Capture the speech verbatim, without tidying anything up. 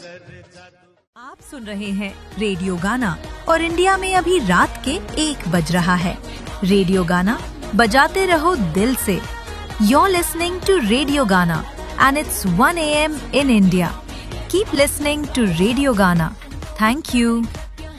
आप सुन रहे हैं रेडियो गाना और इंडिया में अभी रात के एक बज रहा है। रेडियो गाना बजाते रहो दिल से। You're listening to Radio Gana and it's one a m in India. Keep listening to Radio Gana. Thank you.